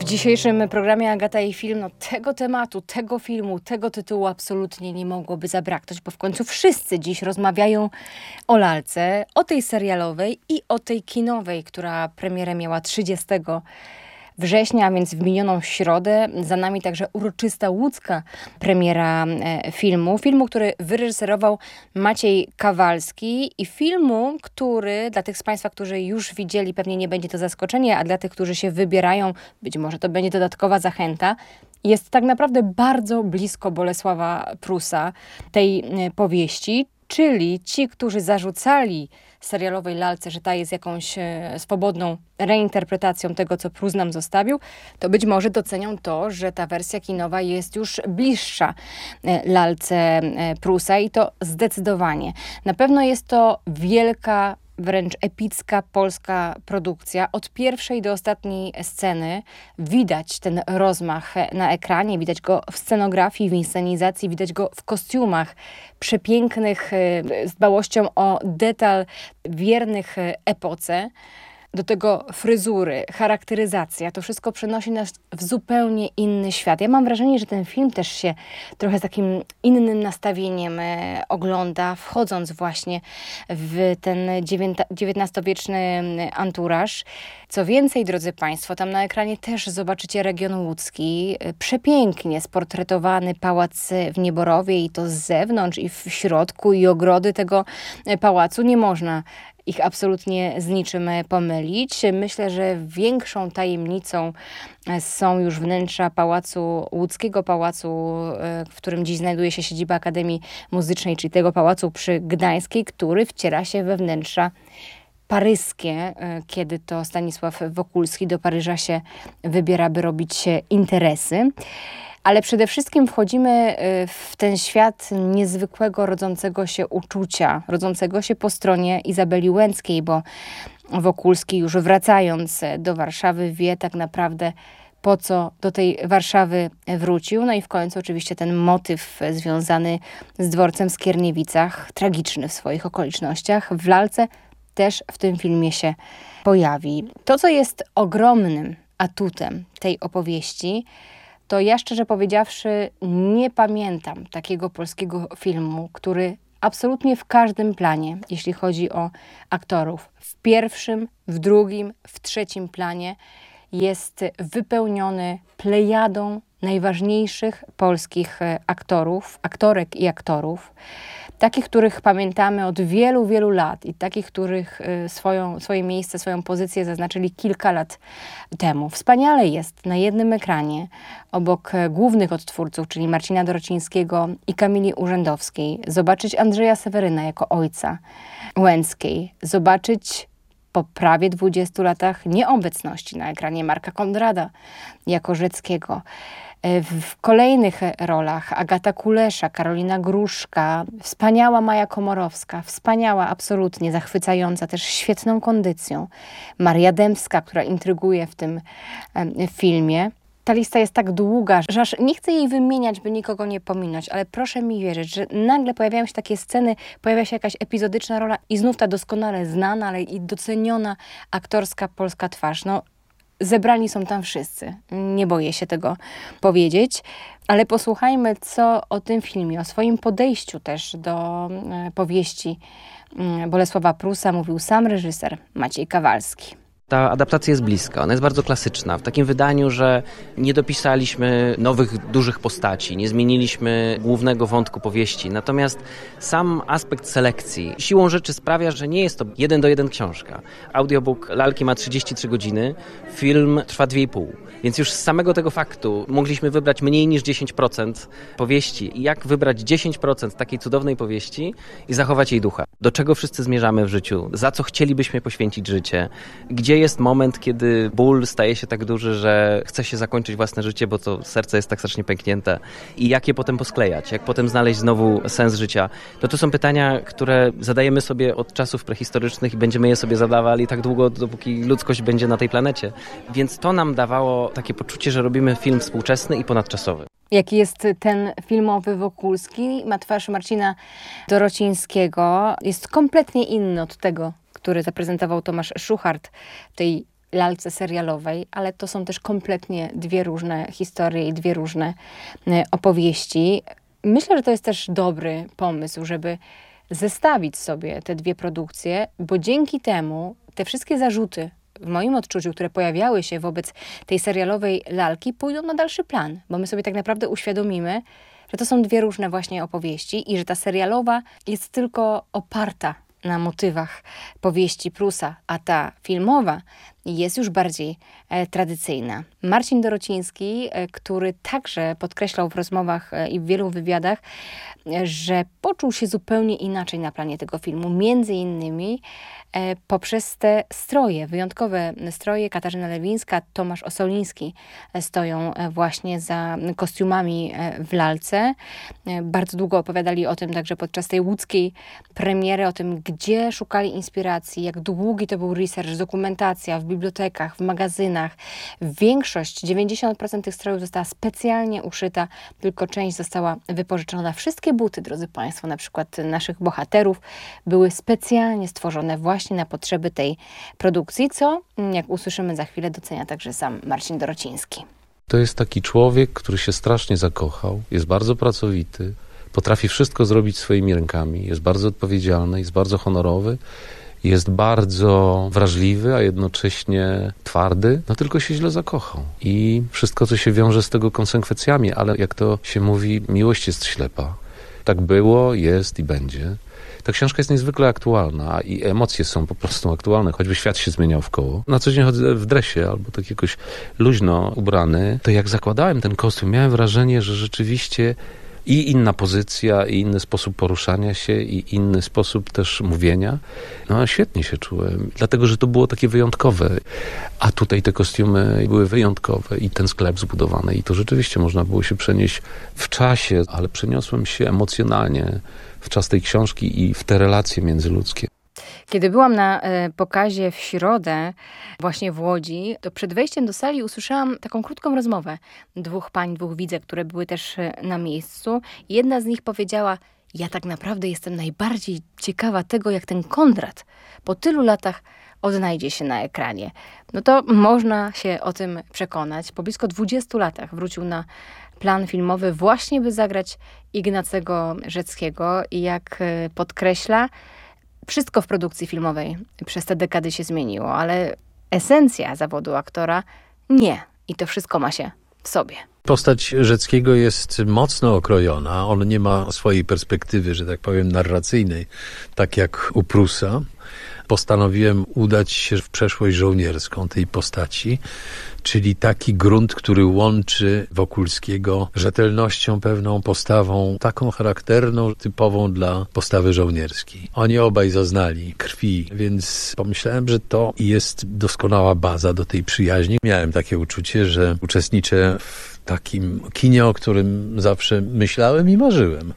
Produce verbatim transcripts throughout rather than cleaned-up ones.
dzisiejszym programie Agata i Film, no tego tematu, tego filmu, tego tytułu absolutnie nie mogłoby zabraknąć, bo w końcu wszyscy dziś rozmawiają o lalce, o tej serialowej i o tej kinowej, która premierę miała trzydziestego września, a więc w minioną środę. Za nami także uroczysta łódzka premiera e, filmu. Filmu, który wyreżyserował Maciej Kawalski i filmu, który dla tych z Państwa, którzy już widzieli, pewnie nie będzie to zaskoczenie, a dla tych, którzy się wybierają, być może to będzie dodatkowa zachęta, jest tak naprawdę bardzo blisko Bolesława Prusa, tej e, powieści, czyli ci, którzy zarzucali serialowej lalce, że ta jest jakąś e, swobodną reinterpretacją tego, co Prus nam zostawił, to być może docenią to, że ta wersja kinowa jest już bliższa e, lalce e, Prusa i to zdecydowanie. Na pewno jest to wielka, wręcz epicka polska produkcja. Od pierwszej do ostatniej sceny widać ten rozmach na ekranie, widać go w scenografii, w inscenizacji, widać go w kostiumach przepięknych, z dbałością o detal, wiernych epoce. Do tego fryzury, charakteryzacja, to wszystko przenosi nas w zupełnie inny świat. Ja mam wrażenie, że ten film też się trochę z takim innym nastawieniem e, ogląda, wchodząc właśnie w ten dziewiętnastowieczny anturaż. Co więcej, drodzy Państwo, tam na ekranie też zobaczycie region łódzki, e, przepięknie sportretowany pałac w Nieborowie i to z zewnątrz i w środku i ogrody tego pałacu. Nie można ich absolutnie z niczym pomylić. Myślę, że większą tajemnicą są już wnętrza pałacu, łódzkiego pałacu, w którym dziś znajduje się siedziba Akademii Muzycznej, czyli tego pałacu przy Gdańskiej, który wciera się we wnętrza paryskie, kiedy to Stanisław Wokulski do Paryża się wybiera, by robić interesy. Ale przede wszystkim wchodzimy w ten świat niezwykłego, rodzącego się uczucia, rodzącego się po stronie Izabeli Łęckiej, bo Wokulski już wracając do Warszawy wie tak naprawdę, po co do tej Warszawy wrócił. No i w końcu oczywiście ten motyw związany z dworcem w Skierniewicach, tragiczny w swoich okolicznościach, w lalce też w tym filmie się pojawi. To, co jest ogromnym atutem tej opowieści, to ja szczerze powiedziawszy nie pamiętam takiego polskiego filmu, który absolutnie w każdym planie, jeśli chodzi o aktorów, w pierwszym, w drugim, w trzecim planie jest wypełniony plejadą najważniejszych polskich aktorów, aktorek i aktorów. Takich, których pamiętamy od wielu, wielu lat i takich, których swoją, swoje miejsce, swoją pozycję zaznaczyli kilka lat temu. Wspaniale jest na jednym ekranie obok głównych odtwórców, czyli Marcina Dorocińskiego i Kamili Urzędowskiej, zobaczyć Andrzeja Seweryna jako ojca Łęckiej, zobaczyć po prawie dwudziestu latach nieobecności na ekranie Marka Konrada jako Rzeckiego. W kolejnych rolach Agata Kulesza, Karolina Gruszka, wspaniała Maja Komorowska, wspaniała, absolutnie zachwycająca, też świetną kondycją. Maria Dębska, która intryguje w tym filmie. Ta lista jest tak długa, że aż nie chcę jej wymieniać, by nikogo nie pominąć, ale proszę mi wierzyć, że nagle pojawiają się takie sceny, pojawia się jakaś epizodyczna rola i znów ta doskonale znana, ale i doceniona aktorska polska twarz. No, zebrani są tam wszyscy. Nie boję się tego powiedzieć, ale posłuchajmy, co o tym filmie, o swoim podejściu też do powieści Bolesława Prusa mówił sam reżyser Maciej Kawalski. Ta adaptacja jest bliska, ona jest bardzo klasyczna, w takim wydaniu, że nie dopisaliśmy nowych, dużych postaci, nie zmieniliśmy głównego wątku powieści, natomiast sam aspekt selekcji siłą rzeczy sprawia, że nie jest to jeden do jeden książka. Audiobook lalki ma trzydzieści trzy godziny, film trwa dwie i pół, więc już z samego tego faktu mogliśmy wybrać mniej niż dziesięć procent powieści. I jak wybrać dziesięć procent takiej cudownej powieści i zachować jej ducha? Do czego wszyscy zmierzamy w życiu? Za co chcielibyśmy poświęcić życie? Gdzie jest moment, kiedy ból staje się tak duży, że chce się zakończyć własne życie, bo to serce jest tak strasznie pęknięte? I jak je potem posklejać? Jak potem znaleźć znowu sens życia? No to są pytania, które zadajemy sobie od czasów prehistorycznych i będziemy je sobie zadawali tak długo, dopóki ludzkość będzie na tej planecie. Więc to nam dawało takie poczucie, że robimy film współczesny i ponadczasowy. Jaki jest ten filmowy Wokulski? Ma twarz Marcina Dorocińskiego. Jest kompletnie inny od tego, który zaprezentował Tomasz Szuchart w tej lalce serialowej, ale to są też kompletnie dwie różne historie i dwie różne opowieści. Myślę, że to jest też dobry pomysł, żeby zestawić sobie te dwie produkcje, bo dzięki temu te wszystkie zarzuty, w moim odczuciu, które pojawiały się wobec tej serialowej lalki, pójdą na dalszy plan, bo my sobie tak naprawdę uświadomimy, że to są dwie różne właśnie opowieści i że ta serialowa jest tylko oparta na motywach powieści Prusa, a ta filmowa jest już bardziej e, tradycyjna. Marcin Dorociński, e, który także podkreślał w rozmowach e, i w wielu wywiadach, e, że poczuł się zupełnie inaczej na planie tego filmu, między innymi e, poprzez te stroje, wyjątkowe stroje. Katarzyna Lewińska, Tomasz Osoliński e, stoją e, właśnie za kostiumami e, w lalce. E, bardzo długo opowiadali o tym także podczas tej łódzkiej premiery, o tym, gdzie szukali inspiracji, jak długi to był research, dokumentacja w bibliotekach, w magazynach. Większość, dziewięćdziesiąt procent tych strojów została specjalnie uszyta, tylko część została wypożyczona. Wszystkie buty, drodzy Państwo, na przykład naszych bohaterów, były specjalnie stworzone właśnie na potrzeby tej produkcji, co, jak usłyszymy za chwilę, docenia także sam Marcin Dorociński. To jest taki człowiek, który się strasznie zakochał, jest bardzo pracowity, potrafi wszystko zrobić swoimi rękami, jest bardzo odpowiedzialny, jest bardzo honorowy, jest bardzo wrażliwy, a jednocześnie twardy, no tylko się źle zakochał. I wszystko, co się wiąże z tego konsekwencjami, ale jak to się mówi, miłość jest ślepa. Tak było, jest i będzie. Ta książka jest niezwykle aktualna i emocje są po prostu aktualne, choćby świat się zmieniał wkoło. Na co dzień chodzę w dresie albo tak jakoś luźno ubrany, to jak zakładałem ten kostium, miałem wrażenie, że rzeczywiście i inna pozycja, i inny sposób poruszania się, i inny sposób też mówienia. No świetnie się czułem, dlatego, że to było takie wyjątkowe. A tutaj te kostiumy były wyjątkowe i ten sklep zbudowany. I to rzeczywiście można było się przenieść w czasie, ale przeniosłem się emocjonalnie w czas tej książki i w te relacje międzyludzkie. Kiedy byłam na e, pokazie w środę właśnie w Łodzi, to przed wejściem do sali usłyszałam taką krótką rozmowę dwóch pań, dwóch widzek, które były też e, na miejscu. Jedna z nich powiedziała: ja tak naprawdę jestem najbardziej ciekawa tego, jak ten Konrad po tylu latach odnajdzie się na ekranie. No to można się o tym przekonać. Po blisko dwudziestu latach wrócił na plan filmowy właśnie, by zagrać Ignacego Rzeckiego i jak e, podkreśla, wszystko w produkcji filmowej przez te dekady się zmieniło, ale esencja zawodu aktora nie. I to wszystko ma się w sobie. Postać Rzeckiego jest mocno okrojona. On nie ma swojej perspektywy, że tak powiem, narracyjnej, tak jak u Prusa. Postanowiłem udać się w przeszłość żołnierską tej postaci, czyli taki grunt, który łączy Wokulskiego rzetelnością, pewną postawą, taką charakterną, typową dla postawy żołnierskiej. Oni obaj zaznali krwi, więc pomyślałem, że to jest doskonała baza do tej przyjaźni. Miałem takie uczucie, że uczestniczę w takim kinie, o którym zawsze myślałem i marzyłem.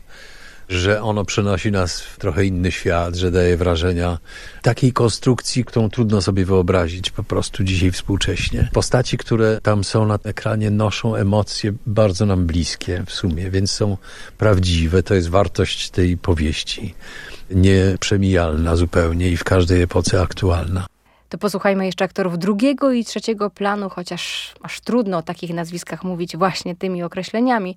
Że ono przenosi nas w trochę inny świat, że daje wrażenia takiej konstrukcji, którą trudno sobie wyobrazić po prostu dzisiaj współcześnie. Postaci, które tam są na ekranie, noszą emocje bardzo nam bliskie w sumie, więc są prawdziwe. To jest wartość tej powieści. Nieprzemijalna zupełnie i w każdej epoce aktualna. To posłuchajmy jeszcze aktorów drugiego i trzeciego planu, chociaż aż trudno o takich nazwiskach mówić właśnie tymi określeniami.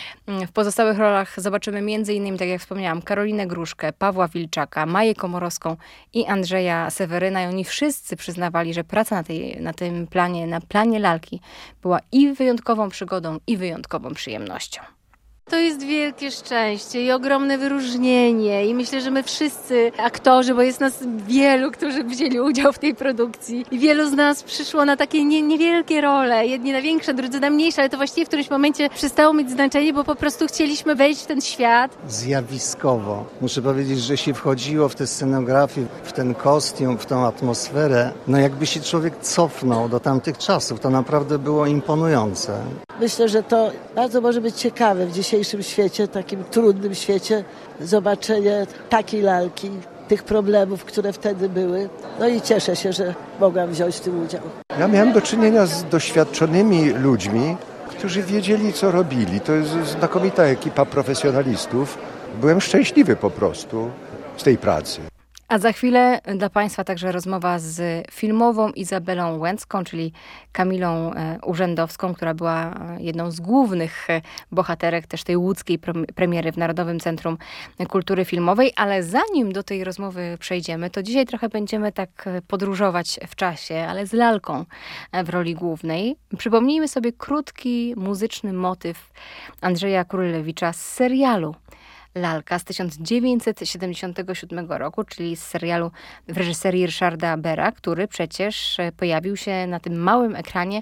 W pozostałych rolach zobaczymy między innymi, tak jak wspomniałam, Karolinę Gruszkę, Pawła Wilczaka, Maję Komorowską i Andrzeja Seweryna. I oni wszyscy przyznawali, że praca na, tej, na tym planie, na planie lalki była i wyjątkową przygodą, i wyjątkową przyjemnością. To jest wielkie szczęście i ogromne wyróżnienie i myślę, że my wszyscy aktorzy, bo jest nas wielu, którzy wzięli udział w tej produkcji i wielu z nas przyszło na takie nie, niewielkie role, jedni na większe, drudzy na mniejsze, ale to właściwie w którymś momencie przestało mieć znaczenie, bo po prostu chcieliśmy wejść w ten świat. Zjawiskowo. Muszę powiedzieć, że się wchodziło w tę scenografię, w ten kostium, w tą atmosferę, no jakby się człowiek cofnął do tamtych czasów. To naprawdę było imponujące. Myślę, że to bardzo może być ciekawe w dzisiejszym świecie, takim trudnym świecie, zobaczenie takiej lalki, tych problemów, które wtedy były. No i cieszę się, że mogłam wziąć w tym udział. Ja miałem do czynienia z doświadczonymi ludźmi, którzy wiedzieli, co robili. To jest znakomita ekipa profesjonalistów. Byłem szczęśliwy po prostu z tej pracy. A za chwilę dla Państwa także rozmowa z filmową Izabelą Łęcką, czyli Kamilą Urzędowską, która była jedną z głównych bohaterek też tej łódzkiej premiery w Narodowym Centrum Kultury Filmowej. Ale zanim do tej rozmowy przejdziemy, to dzisiaj trochę będziemy tak podróżować w czasie, ale z lalką w roli głównej. Przypomnijmy sobie krótki muzyczny motyw Andrzeja Królewicza z serialu Lalka z tysiąc dziewięćset siedemdziesiątego siódmego roku, czyli z serialu w reżyserii Ryszarda Bera, który przecież pojawił się na tym małym ekranie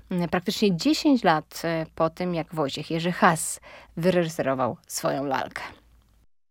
praktycznie dziesięć lat po tym, jak Wojciech Jerzy Has wyreżyserował swoją lalkę.